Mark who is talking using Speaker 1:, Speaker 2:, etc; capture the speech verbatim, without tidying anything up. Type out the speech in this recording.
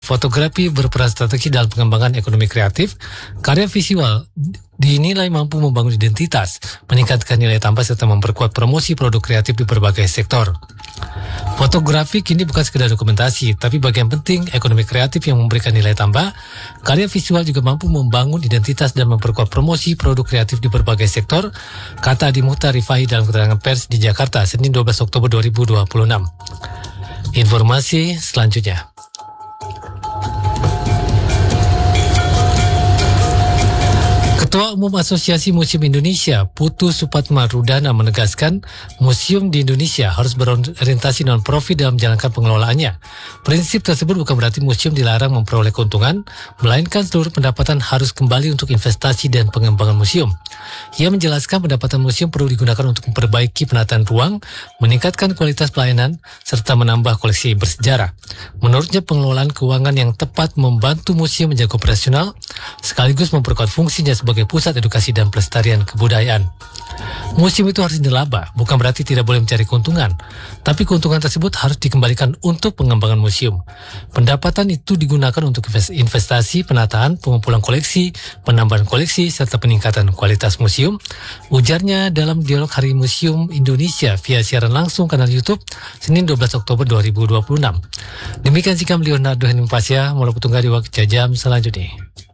Speaker 1: Fotografi berperan strategi dalam pengembangan ekonomi kreatif. Karya visual dinilai mampu membangun identitas, meningkatkan nilai tambah serta memperkuat promosi produk kreatif di berbagai sektor. Fotografi kini bukan sekedar dokumentasi, tapi bagian penting ekonomi kreatif yang memberikan nilai tambah. Karya visual juga mampu membangun identitas dan memperkuat promosi produk kreatif di berbagai sektor, kata Adi Muhtar Rifai dalam keterangan pers di Jakarta, Senin dua belas Oktober dua ribu dua puluh enam. Informasi selanjutnya. Ketua Umum Asosiasi Museum Indonesia, Putu Supatma Rudana menegaskan museum di Indonesia harus berorientasi non-profit dalam menjalankan pengelolaannya. Prinsip tersebut bukan berarti museum dilarang memperoleh keuntungan, melainkan seluruh pendapatan harus kembali untuk investasi dan pengembangan museum. Ia menjelaskan pendapatan museum perlu digunakan untuk memperbaiki penataan ruang, meningkatkan kualitas pelayanan, serta menambah koleksi bersejarah. Menurutnya pengelolaan keuangan yang tepat membantu museum menjaga operasional, sekaligus memperkuat fungsinya sebagai pusat edukasi dan pelestarian kebudayaan. Museum itu harus dilaba, bukan berarti tidak boleh mencari keuntungan, tapi keuntungan tersebut harus dikembalikan untuk pengembangan museum. Pendapatan itu digunakan untuk investasi, penataan, pengumpulan koleksi, penambahan koleksi, serta peningkatan kualitas museum, ujarnya dalam dialog Hari Museum Indonesia via siaran langsung kanal YouTube Senin dua belas Oktober dua ribu dua puluh enam. Demikian sikap Leonardo Henning Pasya, Mula Petunggari Waktu Jam selanjutnya.